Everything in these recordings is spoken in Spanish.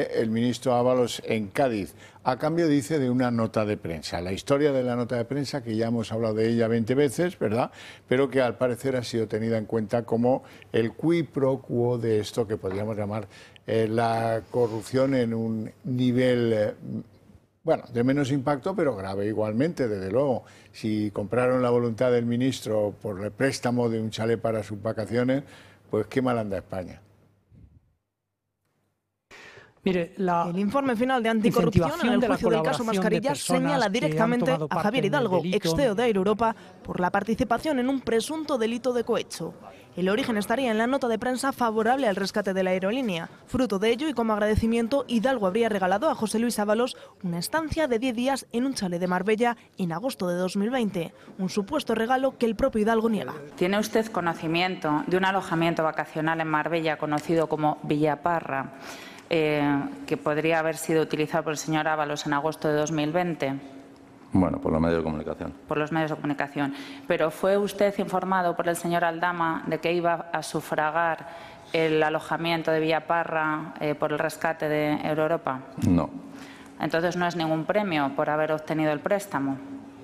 el ministro Ábalos en Cádiz, a cambio, dice, de una nota de prensa. La historia de la nota de prensa, que ya hemos hablado de ella 20 veces, ¿verdad?, pero que al parecer ha sido tenida en cuenta como el qui pro quo de esto que podríamos llamar la corrupción en un nivel... bueno, de menos impacto, pero grave igualmente, desde luego. Si compraron la voluntad del ministro por el préstamo de un chalet para sus vacaciones, pues qué mal anda España. Mire, el informe final de anticorrupción en el juicio del caso Mascarillas señala directamente a Javier Hidalgo, ex CEO de Air Europa, por la participación en un presunto delito de cohecho. El origen estaría en la nota de prensa favorable al rescate de la aerolínea. Fruto de ello y como agradecimiento, Hidalgo habría regalado a José Luis Ábalos una estancia de 10 días en un chalet de Marbella en agosto de 2020. Un supuesto regalo que el propio Hidalgo niega. ¿Tiene usted conocimiento de un alojamiento vacacional en Marbella conocido como Villaparra, que podría haber sido utilizado por el señor Ábalos en agosto de 2020? Bueno, por los medios de comunicación. Por los medios de comunicación. ¿Pero fue usted informado por el señor Aldama de que iba a sufragar el alojamiento de Villaparra por el rescate de Europa? No. Entonces no es ningún premio por haber obtenido el préstamo.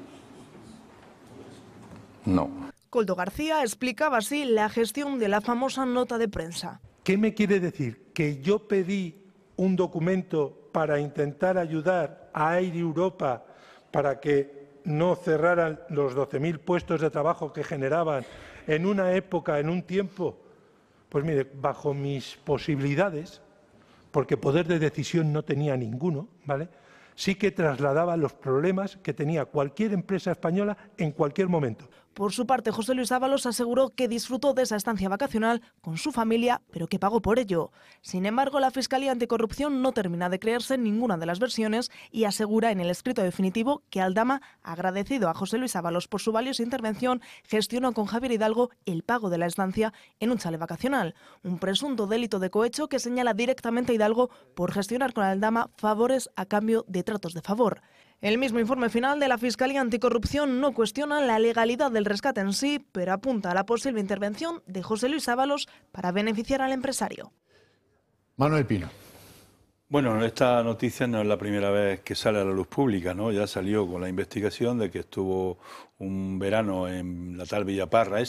No. Koldo García explicaba así la gestión de la famosa nota de prensa. ¿Qué me quiere decir? ¿Que yo pedí un documento para intentar ayudar a Air Europa para que no cerraran los 12.000 puestos de trabajo que generaban en una época, en un tiempo? Pues mire, bajo mis posibilidades, porque poder de decisión no tenía ninguno, ¿vale?, sí que trasladaba los problemas que tenía cualquier empresa española en cualquier momento. Por su parte, José Luis Ábalos aseguró que disfrutó de esa estancia vacacional con su familia, pero que pagó por ello. Sin embargo, la Fiscalía Anticorrupción no termina de creerse en ninguna de las versiones y asegura en el escrito definitivo que Aldama, agradecido a José Luis Ábalos por su valiosa intervención, gestionó con Javier Hidalgo el pago de la estancia en un chalet vacacional. Un presunto delito de cohecho que señala directamente a Hidalgo por gestionar con Aldama favores a cambio de tratos de favor. El mismo informe final de la Fiscalía Anticorrupción no cuestiona la legalidad del rescate en sí, pero apunta a la posible intervención de José Luis Ábalos para beneficiar al empresario. Manuel Pino. Bueno, esta noticia no es la primera vez que sale a la luz pública, ¿no? Ya salió con la investigación de que estuvo un verano en la tal Villaparra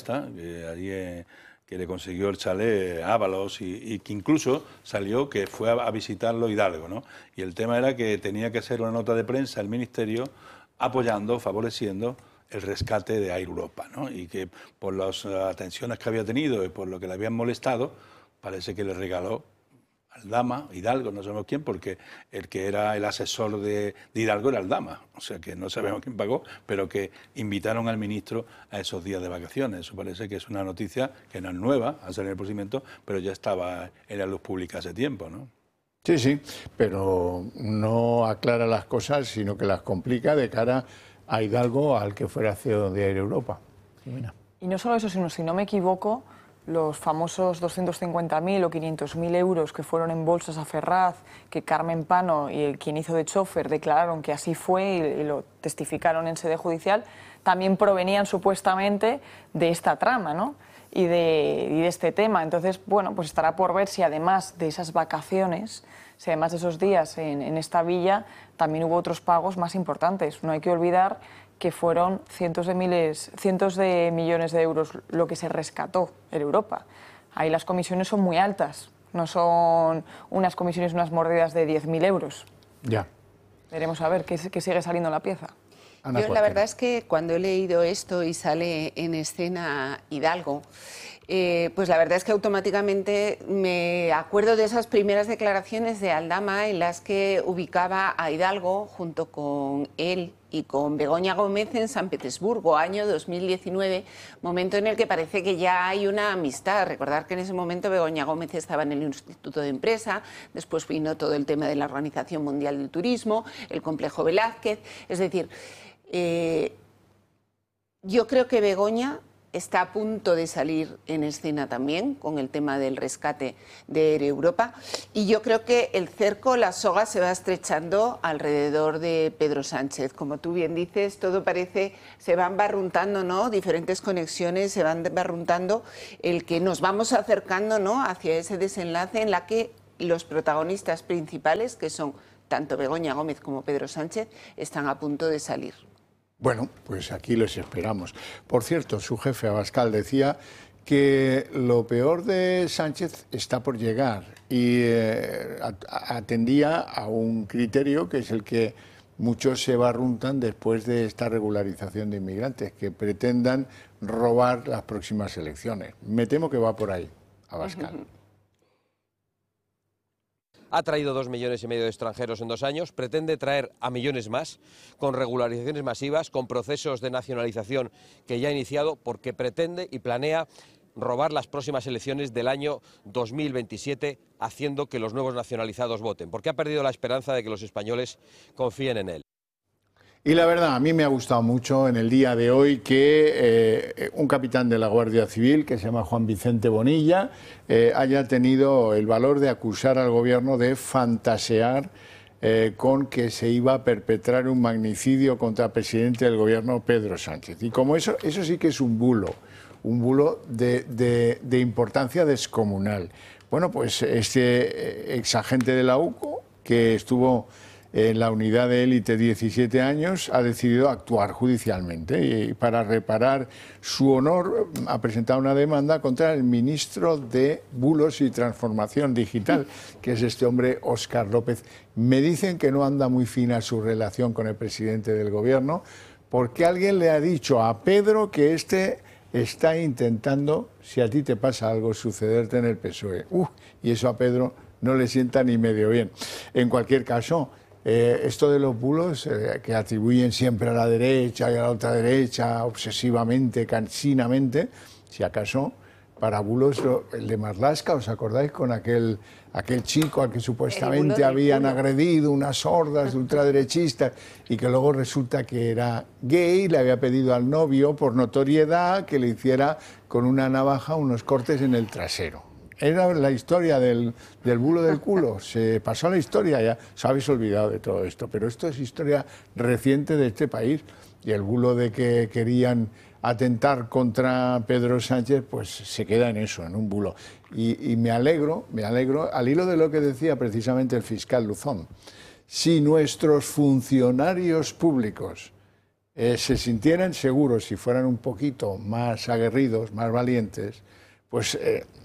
que le consiguió el chalet a Ábalos y que incluso salió que fue a visitarlo Hidalgo, ¿no? Y el tema era que tenía que hacer una nota de prensa el Ministerio apoyando, favoreciendo el rescate de Air Europa, ¿no? Y que por las atenciones que había tenido y por lo que le habían molestado, parece que le regaló Aldama, Hidalgo, no sabemos quién, porque el que era el asesor de Hidalgo era Aldama, o sea que no sabemos quién pagó, pero que invitaron al ministro a esos días de vacaciones. Eso parece que es una noticia que no es nueva, al salir el procedimiento, pero ya estaba en la luz pública hace tiempo, ¿no? Sí, sí, pero no aclara las cosas, sino que las complica de cara a Hidalgo, al que fuera CEO de Air Europa. Y no solo eso, sino, si no me equivoco, los famosos 250.000 o 500.000 euros que fueron en bolsas a Ferraz, que Carmen Pano y quien hizo de chofer declararon que así fue y lo testificaron en sede judicial, también provenían supuestamente de esta trama, ¿no? y de este tema. Entonces, bueno, pues estará por ver si además de esas vacaciones, si además de esos días en esta villa, también hubo otros pagos más importantes. No hay que olvidar que fueron cientos de millones de euros lo que se rescató en Europa. Ahí las comisiones son muy altas, no son unas comisiones, unas mordidas de 10.000 euros. Ya. Veremos a ver qué sigue saliendo en la pieza. Yo la verdad es que cuando he leído esto y sale en escena Hidalgo, pues la verdad es que automáticamente me acuerdo de esas primeras declaraciones de Aldama en las que ubicaba a Hidalgo junto con él y con Begoña Gómez en San Petersburgo, año 2019, momento en el que parece que ya hay una amistad. Recordar que en ese momento Begoña Gómez estaba en el Instituto de Empresa, después vino todo el tema de la Organización Mundial del Turismo, el Complejo Velázquez, es decir, yo creo que Begoña está a punto de salir en escena también con el tema del rescate de Air Europa y yo creo que el cerco, la soga se va estrechando alrededor de Pedro Sánchez. Como tú bien dices, todo parece, se van barruntando, ¿no? Diferentes conexiones se van barruntando, el que nos vamos acercando, ¿no? Hacia ese desenlace en la que los protagonistas principales, que son tanto Begoña Gómez como Pedro Sánchez, están a punto de salir. Bueno, pues aquí les esperamos. Por cierto, su jefe Abascal decía que lo peor de Sánchez está por llegar y atendía a un criterio que es el que muchos se barruntan después de esta regularización de inmigrantes, que pretendan robar las próximas elecciones. Me temo que va por ahí, Abascal. Ha traído 2,5 millones de extranjeros en 2 años, pretende traer a millones más, con regularizaciones masivas, con procesos de nacionalización que ya ha iniciado, porque pretende y planea robar las próximas elecciones del año 2027, haciendo que los nuevos nacionalizados voten, porque ha perdido la esperanza de que los españoles confíen en él. Y la verdad, a mí me ha gustado mucho en el día de hoy que un capitán de la Guardia Civil, que se llama Juan Vicente Bonilla, haya tenido el valor de acusar al gobierno de fantasear con que se iba a perpetrar un magnicidio contra el presidente del gobierno, Pedro Sánchez. Y como eso sí que es un bulo de importancia descomunal. Bueno, pues este exagente de la UCO, que estuvo en la unidad de élite 17 años, ha decidido actuar judicialmente y para reparar su honor ha presentado una demanda contra el ministro de Bulos y Transformación Digital, que es este hombre Óscar López. Me dicen que no anda muy fina su relación con el presidente del gobierno, porque alguien le ha dicho a Pedro que este está intentando, si a ti te pasa algo, sucederte en el PSOE. Y eso a Pedro no le sienta ni medio bien. En cualquier caso, esto de los bulos que atribuyen siempre a la derecha y a la ultraderecha, obsesivamente, cansinamente, si acaso, para bulos, el de Marlaska, ¿os acordáis? Con aquel chico al que supuestamente habían agredido unas hordas de ultraderechistas y que luego resulta que era gay, le había pedido al novio por notoriedad que le hiciera con una navaja unos cortes en el trasero. Era la historia del bulo del culo, se pasó a la historia, ya os habéis olvidado de todo esto, pero esto es historia reciente de este país y el bulo de que querían atentar contra Pedro Sánchez, pues se queda en eso, en un bulo. Y me alegro, al hilo de lo que decía precisamente el fiscal Luzón, si nuestros funcionarios públicos se sintieran seguros, si fueran un poquito más aguerridos, más valientes, pues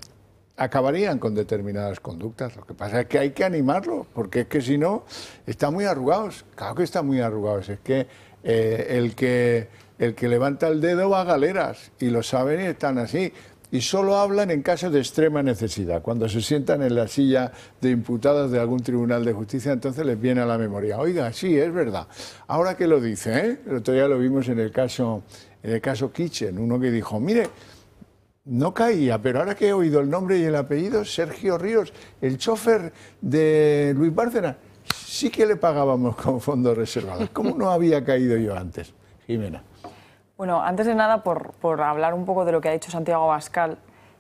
acabarían con determinadas conductas. Lo que pasa es que hay que animarlos, porque es que si no, están muy arrugados. Claro que están muy arrugados, es que el que levanta el dedo va a galeras, y lo saben y están así. Y solo hablan en caso de extrema necesidad. Cuando se sientan en la silla de imputados de algún tribunal de justicia, entonces les viene a la memoria. Oiga, sí, es verdad. Ahora que lo dice, ¿eh? El otro día lo vimos en el caso Kitchen, uno que dijo, mire, no caía, pero ahora que he oído el nombre y el apellido, Sergio Ríos, el chofer de Luis Bárcena, sí que le pagábamos con fondos reservados. ¿Cómo no había caído yo antes? Jimena. Bueno, antes de nada, por hablar un poco de lo que ha dicho Santiago Abascal,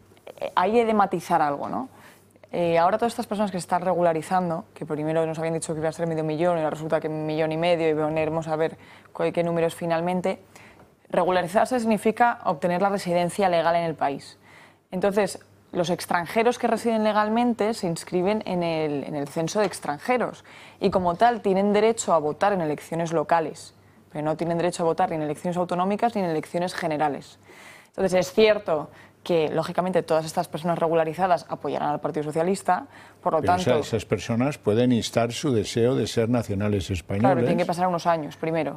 hay de matizar algo, ¿no? Ahora todas estas personas que se están regularizando, que primero nos habían dicho que iba a ser 500.000 y ahora resulta que 1,5 millones y veremos a ver qué números finalmente. Regularizarse significa obtener la residencia legal en el país. Entonces, los extranjeros que residen legalmente se inscriben en el censo de extranjeros y como tal tienen derecho a votar en elecciones locales, pero no tienen derecho a votar ni en elecciones autonómicas ni en elecciones generales. Entonces, es cierto que, lógicamente, todas estas personas regularizadas apoyarán al Partido Socialista, por lo tanto... esas personas pueden instar su deseo de ser nacionales españoles. Claro, tienen que pasar unos años, primero,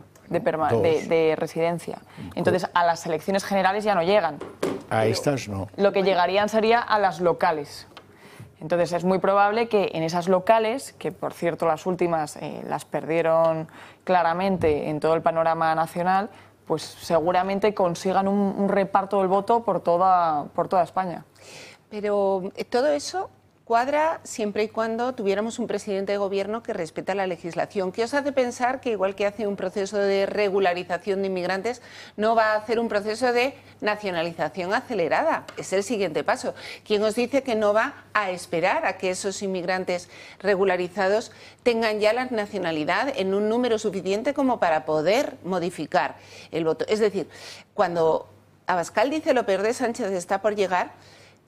de residencia. Entonces, a las elecciones generales ya no llegan. A estas no. Lo que llegarían sería a las locales. Entonces, es muy probable que en esas locales, que por cierto las últimas las perdieron claramente en todo el panorama nacional, pues seguramente consigan un reparto del voto por toda España. Pero todo eso cuadra siempre y cuando tuviéramos un presidente de gobierno que respeta la legislación. ¿Qué os hace pensar que, igual que hace un proceso de regularización de inmigrantes, no va a hacer un proceso de nacionalización acelerada? Es el siguiente paso. ¿Quién os dice que no va a esperar a que esos inmigrantes regularizados tengan ya la nacionalidad en un número suficiente como para poder modificar el voto? Es decir, cuando Abascal dice lo peor de Sánchez está por llegar,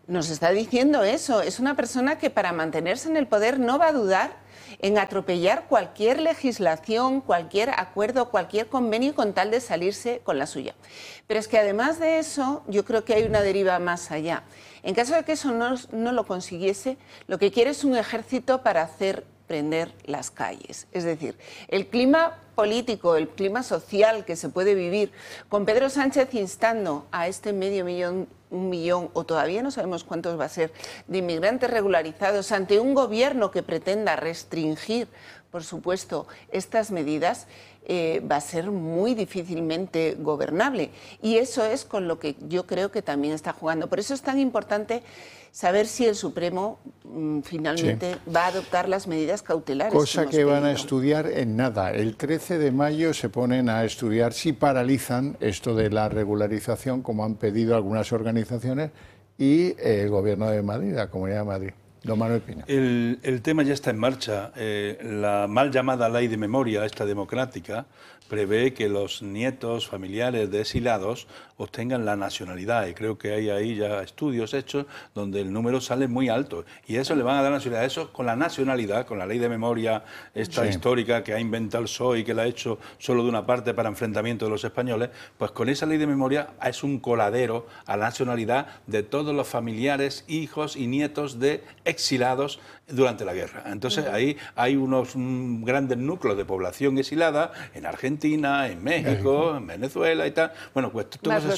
nos está diciendo eso. Es una persona que para mantenerse en el poder no va a dudar en atropellar cualquier legislación, cualquier acuerdo, cualquier convenio con tal de salirse con la suya. Pero es que además de eso, yo creo que hay una deriva más allá. En caso de que eso no lo consiguiese, lo que quiere es un ejército para hacer prender las calles. Es decir, el clima político, el clima social que se puede vivir con Pedro Sánchez instando a este medio millón, 1 millón, o todavía no sabemos cuántos va a ser, de inmigrantes regularizados ante un gobierno que pretenda restringir, por supuesto, estas medidas, va a ser muy difícilmente gobernable. Y eso es con lo que yo creo que también está jugando. Por eso es tan importante saber si el Supremo finalmente va a adoptar las medidas cautelares. Cosa que van a estudiar en nada. El 13 de mayo se ponen a estudiar si paralizan esto de la regularización, como han pedido algunas organizaciones, y el Gobierno de Madrid, la Comunidad de Madrid. Don Manuel Pina. El tema ya está en marcha. La mal llamada ley de memoria, esta democrática, prevé que los nietos familiares de exiliados obtengan la nacionalidad, y creo que hay ahí ya estudios hechos donde el número sale muy alto, y eso le van a dar nacionalidad. Eso con la nacionalidad, con la ley de memoria esta histórica que ha inventado el PSOE y que la ha hecho solo de una parte para enfrentamiento de los españoles, pues con esa ley de memoria es un coladero a la nacionalidad de todos los familiares, hijos y nietos de exilados durante la guerra. Entonces ahí hay unos grandes núcleos de población exilada en Argentina, en México, en Venezuela y tal. Bueno, pues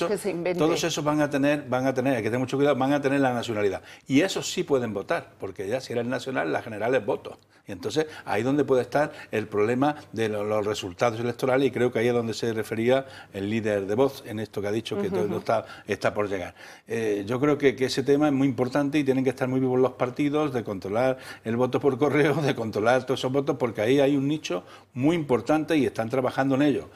todos esos van a tener, hay que tener mucho cuidado, van a tener la nacionalidad. Y esos sí pueden votar, porque ya si eres nacional, la general es voto. Y entonces ahí es donde puede estar el problema de los resultados electorales, y creo que ahí es donde se refería el líder de Vox en esto que ha dicho, que todo está por llegar. Yo creo que ese tema es muy importante y tienen que estar muy vivos los partidos de controlar el voto por correo, de controlar todos esos votos, porque ahí hay un nicho muy importante y están trabajando en ello.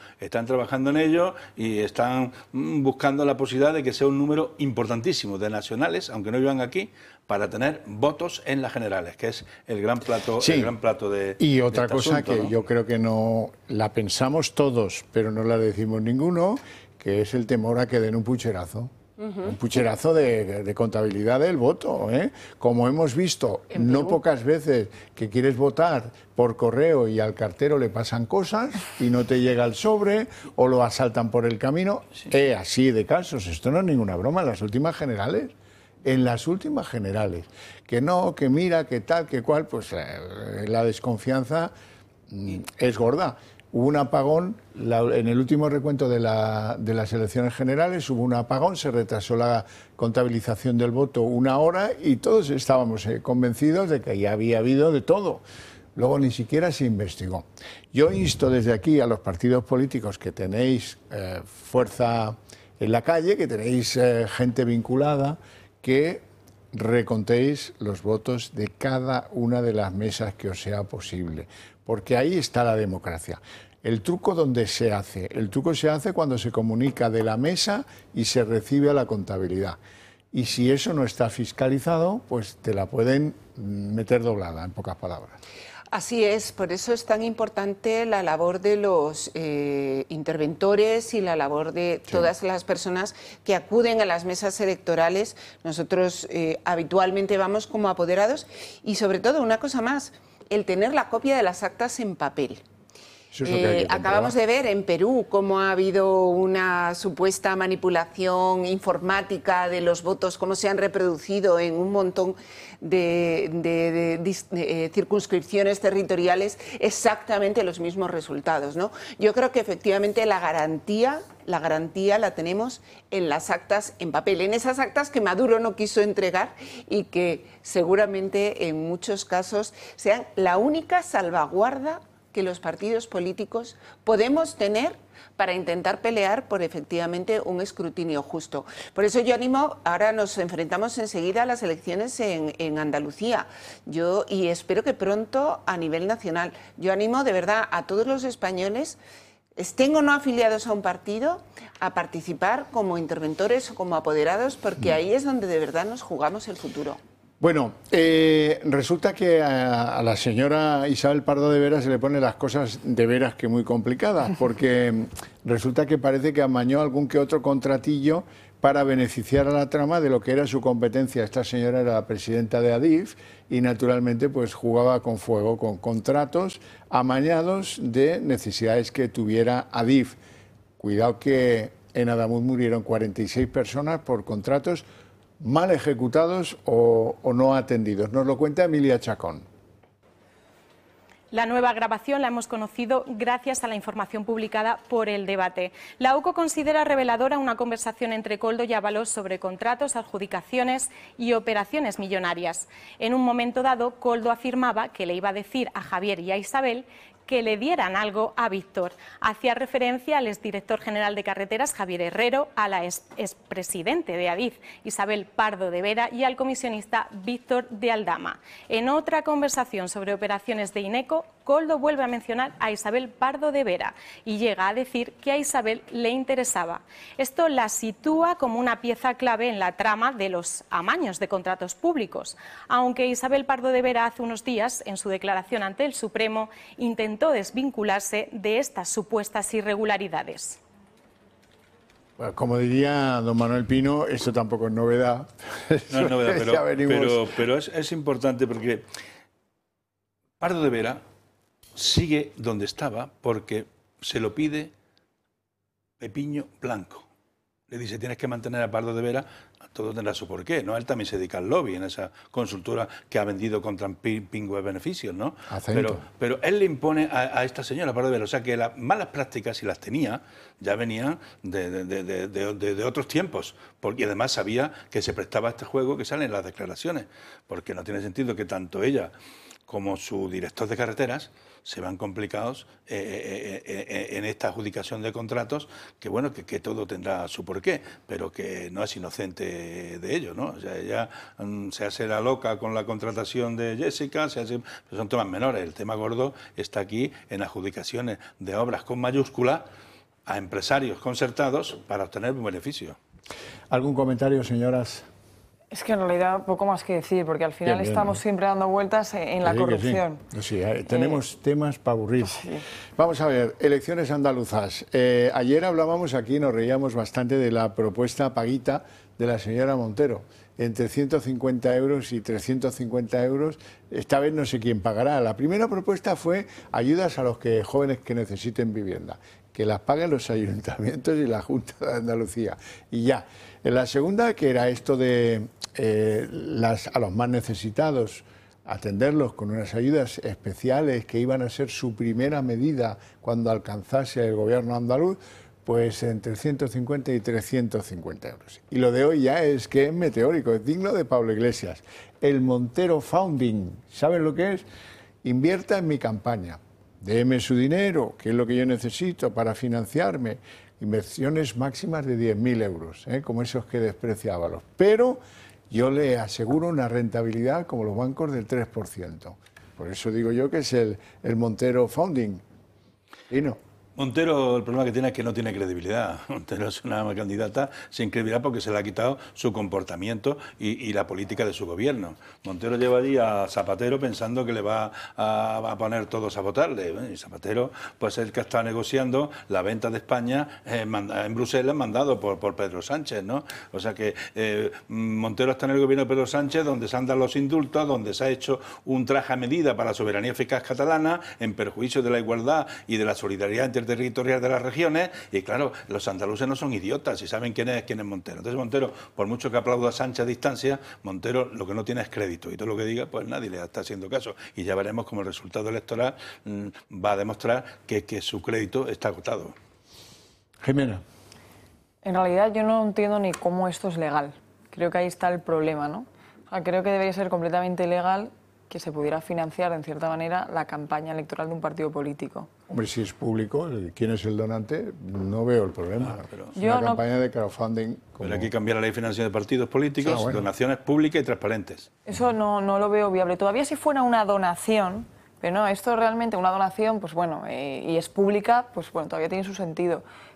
Y están buscando la posibilidad de que sea un número importantísimo de nacionales, aunque no vivan aquí, para tener votos en las generales, que es el gran plato, de y otra cosa asunto, que ¿no? yo creo que no la pensamos todos, pero no la decimos ninguno, que es el temor a que den un pucherazo. Un pucherazo de contabilidad del voto, ¿eh? Como hemos visto no pocas veces, que quieres votar por correo y al cartero le pasan cosas y no te llega el sobre o lo asaltan por el camino. Así de casos, esto no es ninguna broma, en las últimas generales. Que no, que mira, que tal, que cual, pues la desconfianza es gorda. Hubo un apagón, en el último recuento de las elecciones generales hubo un apagón, se retrasó la contabilización del voto 1 hora y todos estábamos convencidos de que ya había habido de todo. Luego ni siquiera se investigó. Yo insto desde aquí a los partidos políticos que tenéis fuerza en la calle, que tenéis gente vinculada, que recontéis los votos de cada una de las mesas que os sea posible, porque ahí está la democracia. El truco ¿dónde se hace? El truco se hace cuando se comunica de la mesa y se recibe a la contabilidad. Y si eso no está fiscalizado, pues te la pueden meter doblada, en pocas palabras. Así es, por eso es tan importante la labor de los interventores y la labor de todas las personas que acuden a las mesas electorales. Nosotros habitualmente vamos como apoderados y sobre todo una cosa más, el tener la copia de las actas en papel. Acabamos de ver en Perú cómo ha habido una supuesta manipulación informática de los votos, cómo se han reproducido en un montón de circunscripciones territoriales exactamente los mismos resultados, ¿no? Yo creo que efectivamente la garantía la tenemos en las actas en papel, en esas actas que Maduro no quiso entregar y que seguramente en muchos casos sean la única salvaguarda que los partidos políticos podemos tener para intentar pelear por efectivamente un escrutinio justo. Por eso yo animo, ahora nos enfrentamos enseguida a las elecciones en Andalucía, y espero que pronto a nivel nacional. Yo animo de verdad a todos los españoles, estén o no afiliados a un partido, a participar como interventores o como apoderados, porque ahí es donde de verdad nos jugamos el futuro. Bueno, resulta que a la señora Isabel Pardo de Vera se le ponen las cosas de veras que muy complicadas, porque resulta que parece que amañó algún que otro contratillo para beneficiar a la trama de lo que era su competencia. Esta señora era la presidenta de Adif y naturalmente pues jugaba con fuego, con contratos amañados de necesidades que tuviera Adif. Cuidado que en Adamuz murieron 46 personas por contratos mal ejecutados o no atendidos. Nos lo cuenta Emilia Chacón. La nueva grabación la hemos conocido gracias a la información publicada por El Debate. La UCO considera reveladora una conversación entre Koldo y Ábalos sobre contratos, adjudicaciones y operaciones millonarias. En un momento dado, Koldo afirmaba que le iba a decir a Javier y a Isabel que le dieran algo a Víctor. Hacía referencia al exdirector general de Carreteras, Javier Herrero, a la expresidente de Adif, Isabel Pardo de Vera, y al comisionista Víctor de Aldama. En otra conversación sobre operaciones de Ineco, Koldo vuelve a mencionar a Isabel Pardo de Vera y llega a decir que a Isabel le interesaba. Esto la sitúa como una pieza clave en la trama de los amaños de contratos públicos, aunque Isabel Pardo de Vera hace unos días, en su declaración ante el Supremo, intentó desvincularse de estas supuestas irregularidades. Bueno, como diría don Manuel Pino, esto tampoco es novedad. No es novedad, pero es importante porque Pardo de Vera sigue donde estaba porque se lo pide Pepiño Blanco. Le dice, tienes que mantener a Pardo de Vera, todo tendrá su porqué, ¿no? Él también se dedica al lobby en esa consultora que ha vendido contra pingües beneficios, ¿no? Pero él le impone a esta señora Pardo de Vera, o sea que las malas prácticas, si las tenía, ya venían de otros tiempos, porque además sabía que se prestaba a este juego que sale en las declaraciones, porque no tiene sentido que tanto ella como su director de carreteras se van complicados en esta adjudicación de contratos, que bueno, que todo tendrá su porqué, pero que no es inocente de ello, ¿no? O sea, ella se hace la loca con la contratación de Jessica, pero son temas menores. El tema gordo está aquí en adjudicaciones de obras con mayúscula a empresarios concertados para obtener un beneficio. ¿Algún comentario, señoras? Es que en realidad poco más que decir, porque al final estamos siempre dando vueltas en la corrupción. Sí, tenemos temas para aburrir. Sí. Vamos a ver, elecciones andaluzas. Ayer hablábamos aquí, nos reíamos bastante de la propuesta paguita de la señora Montero. Entre 150 euros y 350 euros, esta vez no sé quién pagará. La primera propuesta fue ayudas a los jóvenes que necesiten vivienda, que las paguen los ayuntamientos y la Junta de Andalucía. Y ya. En la segunda, que era esto de a los más necesitados, atenderlos con unas ayudas especiales que iban a ser su primera medida cuando alcanzase el gobierno andaluz, pues entre 150 y 350 euros. Y lo de hoy ya es que es meteórico, es digno de Pablo Iglesias. El Montero Founding, ¿saben lo que es? Invierta en mi campaña, déme su dinero, que es lo que yo necesito para financiarme. Inversiones máximas de 10.000 euros, como esos que desprecia Ábalos. Pero yo le aseguro una rentabilidad como los bancos del 3%. Por eso digo yo que es el Montero Founding. ¿Y no? Montero, el problema que tiene es que no tiene credibilidad. Montero es una candidata sin credibilidad porque se le ha quitado su comportamiento y la política de su gobierno. Montero lleva allí a Zapatero pensando que le va a poner todos a votarle. Y Zapatero pues es el que está negociando la venta de España en Bruselas mandado por Pedro Sánchez, ¿no? O sea que Montero está en el gobierno de Pedro Sánchez, donde se han dado los indultos, donde se ha hecho un traje a medida para la soberanía eficaz catalana en perjuicio de la igualdad y de la solidaridad territorial de las regiones, y claro, los andaluces no son idiotas y saben quién es Montero. Entonces Montero, por mucho que aplauda a Sánchez a distancia, Montero lo que no tiene es crédito, y todo lo que diga, pues nadie le está haciendo caso, y ya veremos cómo el resultado electoral va a demostrar que su crédito está agotado. Jimena. En realidad yo no entiendo ni cómo esto es legal. Creo que ahí está el problema, ¿no? O sea, creo que debería ser completamente legal que se pudiera financiar, en cierta manera, la campaña electoral de un partido político. Hombre, si es público, quién es el donante, no veo el problema. Pero una campaña de crowdfunding... Pero hay que cambiar la ley de financiación de partidos políticos, donaciones públicas y transparentes. Eso no lo veo viable. Todavía si fuera una donación, pero no, esto realmente una donación, pues bueno, y es pública, pues bueno, todavía tiene su sentido.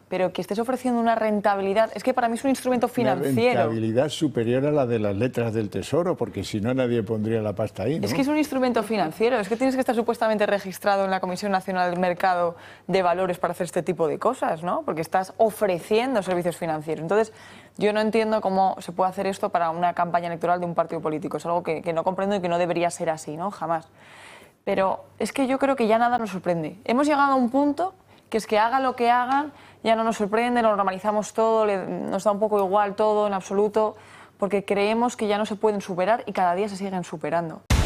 pero que estés ofreciendo una rentabilidad, es que para mí es un instrumento financiero. Una rentabilidad superior a la de las letras del Tesoro, porque si no nadie pondría la pasta ahí, ¿no? Es que es un instrumento financiero, es que tienes que estar supuestamente registrado en la Comisión Nacional del Mercado de Valores para hacer este tipo de cosas, ¿no? Porque estás ofreciendo servicios financieros. Entonces, yo no entiendo cómo se puede hacer esto para una campaña electoral de un partido político. Es algo que no comprendo y que no debería ser así, ¿no? Jamás. Pero es que yo creo que ya nada nos sorprende. Hemos llegado a un punto que es que hagan lo que hagan, ya no nos sorprende, lo normalizamos todo, nos da un poco igual todo en absoluto, porque creemos que ya no se pueden superar y cada día se siguen superando.